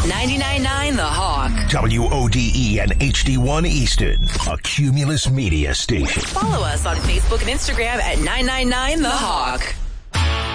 99.9 The Hawk. WODE and HD1 Easton, a Cumulus media station. Follow us on Facebook and Instagram at 999 The Hawk.